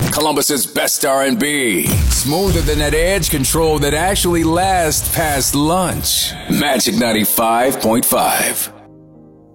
Columbus's best R&B. Smoother than that edge control that actually lasts past lunch. Magic 95.5.